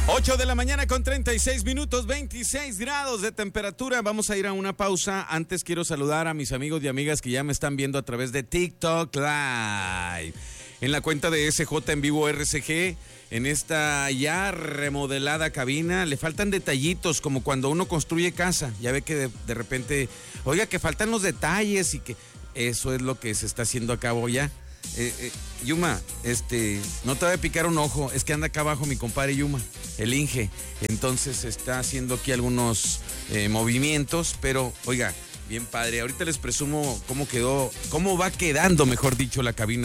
8 de la mañana con 36 minutos, 26 grados de temperatura. Vamos a ir a una pausa. Antes quiero saludar a mis amigos y amigas que ya me están viendo a través de TikTok Live. En la cuenta de SJ en vivo RCG, en esta ya remodelada cabina, le faltan detallitos como cuando uno construye casa. Ya ve que de repente, oiga, que faltan los detalles y que eso es lo que se está haciendo a cabo ya. Yuma, no te va a picar un ojo, es que anda acá abajo mi compadre Yuma, el Inge, entonces está haciendo aquí algunos movimientos, pero oiga, bien padre, ahorita les presumo cómo quedó, cómo va quedando, mejor dicho, la cabina